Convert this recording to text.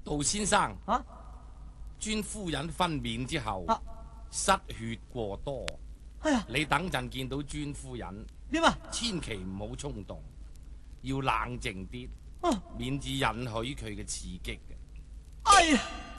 杜先生， 啊， 尊夫人分娩之後， 啊失血過多， 哎呀， 你等陣見到尊夫人， 點啊？ 千祈唔好衝動，要冷靜啲， 啊， 免至引許佢嘅刺激嘅。 哎呀！